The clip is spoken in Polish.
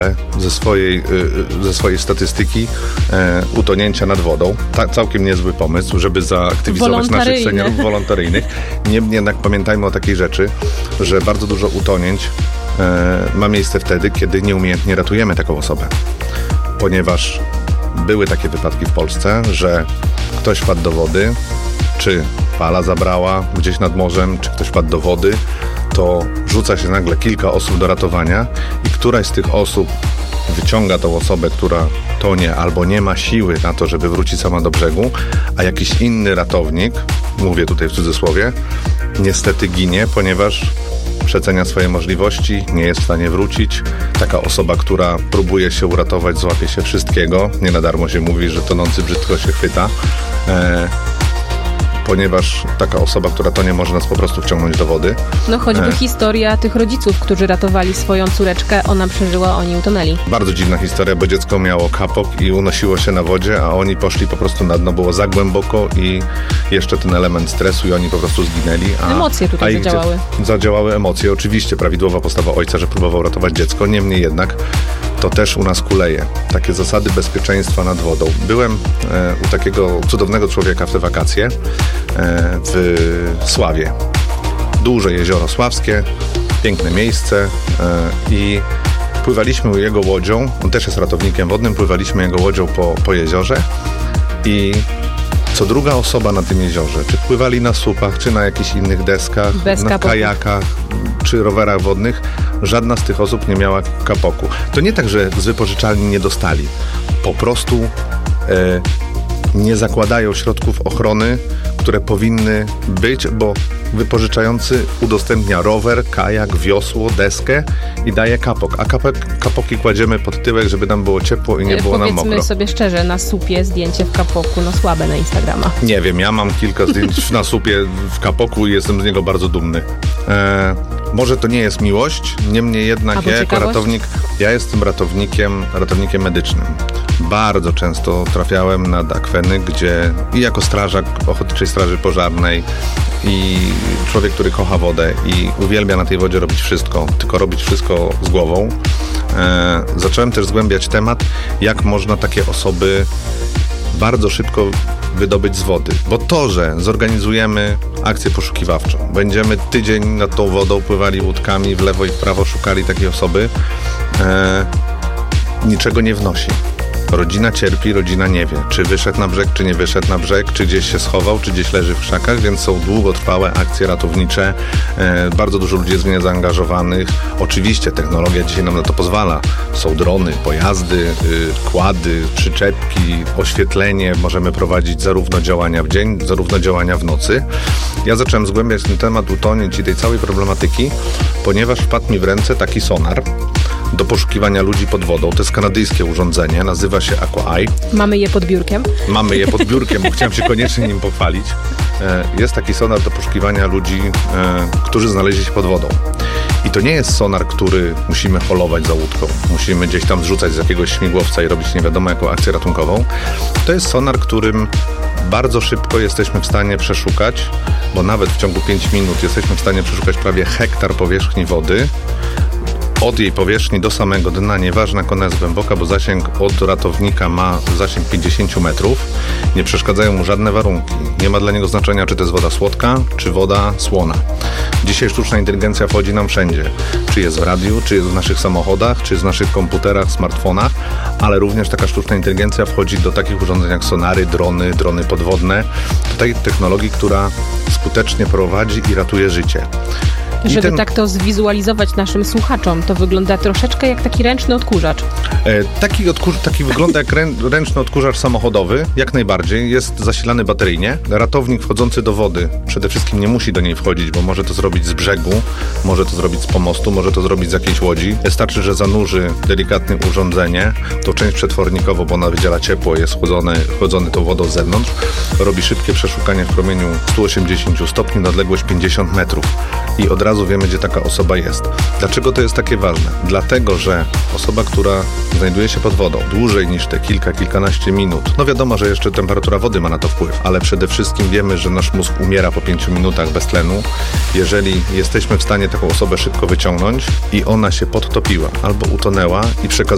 ze swojej statystyki utonięcia nad wodą. Całkiem niezły pomysł, żeby zaaktywizować naszych seniorów wolontaryjnych. Niemniej jednak pamiętajmy o takiej rzeczy, że bardzo dużo utonięć ma miejsce wtedy, kiedy nieumiejętnie ratujemy taką osobę. Ponieważ były takie wypadki w Polsce, że ktoś wpadł do wody, czy fala zabrała gdzieś nad morzem, czy ktoś wpadł do wody, to rzuca się nagle kilka osób do ratowania i któraś z tych osób wyciąga tą osobę, która tonie albo nie ma siły na to, żeby wrócić sama do brzegu, a jakiś inny ratownik, mówię tutaj w cudzysłowie, niestety ginie, ponieważ przecenia swoje możliwości, nie jest w stanie wrócić. Taka osoba, która próbuje się uratować, złapie się wszystkiego. Nie na darmo się mówi, że tonący brzydko się chwyta. Ponieważ taka osoba, która tonie, może nas po prostu wciągnąć do wody. No choćby historia tych rodziców, którzy ratowali swoją córeczkę, ona przeżyła, oni utonęli. Bardzo dziwna historia, bo dziecko miało kapok i unosiło się na wodzie, a oni poszli po prostu na dno, było za głęboko i jeszcze ten element stresu i oni po prostu zginęli. Emocje tutaj zadziałały. Zadziałały emocje, oczywiście prawidłowa postawa ojca, że próbował ratować dziecko, niemniej jednak to też u nas kuleje. Takie zasady bezpieczeństwa nad wodą. Byłem u takiego cudownego człowieka w te wakacje w Sławie. Duże jezioro sławskie, piękne miejsce i pływaliśmy jego łodzią, on też jest ratownikiem wodnym, pływaliśmy jego łodzią po jeziorze i co druga osoba na tym jeziorze, czy pływali na słupach, czy na jakichś innych deskach, na kajakach, czy rowerach wodnych, żadna z tych osób nie miała kapoku. To nie tak, że z wypożyczalni nie dostali. Po prostu nie zakładają środków ochrony, które powinny być, bo wypożyczający udostępnia rower, kajak, wiosło, deskę i daje kapok. A kapoki kładziemy pod tyłek, żeby nam było ciepło i nie było nam mokro. Powiedzmy sobie szczerze, na supie zdjęcie w kapoku, no słabe na Instagrama. Nie wiem, ja mam kilka zdjęć na supie w kapoku i jestem z niego bardzo dumny. Może to nie jest miłość, niemniej jednak ja jako ratownik, ja jestem ratownikiem medycznym. Bardzo często trafiałem nad akweny, gdzie i jako strażak Ochotniczej Straży Pożarnej i człowiek, który kocha wodę i uwielbia na tej wodzie robić wszystko, tylko robić wszystko z głową. Zacząłem też zgłębiać temat, jak można takie osoby bardzo szybko wydobyć z wody. Bo to, że zorganizujemy akcję poszukiwawczą, będziemy tydzień nad tą wodą pływali łódkami w lewo i w prawo, szukali takiej osoby, niczego nie wnosi. Rodzina cierpi, rodzina nie wie, czy wyszedł na brzeg, czy nie wyszedł na brzeg, czy gdzieś się schował, czy gdzieś leży w krzakach, więc są długotrwałe akcje ratownicze. Bardzo dużo ludzi jest w nie zaangażowanych. Oczywiście technologia dzisiaj nam na to pozwala. Są drony, pojazdy, kłady, przyczepki, oświetlenie. Możemy prowadzić zarówno działania w dzień, zarówno działania w nocy. Ja zacząłem zgłębiać ten temat utonięć i tej całej problematyki, ponieważ wpadł mi w ręce taki sonar do poszukiwania ludzi pod wodą. To jest kanadyjskie urządzenie, nazywa się Aqua-Eye. Mamy je pod biurkiem? Mamy je pod biurkiem, bo chciałem się koniecznie nim pochwalić. Jest taki sonar do poszukiwania ludzi, którzy znaleźli się pod wodą. I to nie jest sonar, który musimy holować za łódką. Musimy gdzieś tam zrzucać z jakiegoś śmigłowca i robić nie wiadomo jaką akcję ratunkową. To jest sonar, którym bardzo szybko jesteśmy w stanie przeszukać, bo nawet w ciągu 5 minut jesteśmy w stanie przeszukać prawie hektar powierzchni wody. Od jej powierzchni do samego dna, nieważne jak ona jest głęboka, bo zasięg od ratownika ma zasięg 50 metrów. Nie przeszkadzają mu żadne warunki. Nie ma dla niego znaczenia, czy to jest woda słodka, czy woda słona. Dzisiaj sztuczna inteligencja wchodzi nam wszędzie. Czy jest w radiu, czy jest w naszych samochodach, czy jest w naszych komputerach, smartfonach, ale również taka sztuczna inteligencja wchodzi do takich urządzeń jak sonary, drony podwodne. Do takiej technologii, która skutecznie prowadzi i ratuje życie. Żeby tak to zwizualizować naszym słuchaczom, to wygląda troszeczkę jak taki ręczny odkurzacz. Taki wygląda jak ręczny odkurzacz samochodowy, jak najbardziej. Jest zasilany bateryjnie. Ratownik wchodzący do wody przede wszystkim nie musi do niej wchodzić, bo może to zrobić z brzegu, może to zrobić z pomostu, może to zrobić z jakiejś łodzi. Wystarczy, że zanurzy delikatnie urządzenie, tą część przetwornikową, bo ona wydziela ciepło, jest chłodzony tą wodą z zewnątrz. Robi szybkie przeszukanie w promieniu 180 stopni na odległość 50 metrów. I od razu wiemy, gdzie taka osoba jest. Dlaczego to jest takie ważne? Dlatego, że osoba, która znajduje się pod wodą dłużej niż te kilkanaście minut, no wiadomo, że jeszcze temperatura wody ma na to wpływ, ale przede wszystkim wiemy, że nasz mózg umiera po 5 minutach bez tlenu. Jeżeli jesteśmy w stanie taką osobę szybko wyciągnąć i ona się podtopiła albo utonęła i przekazała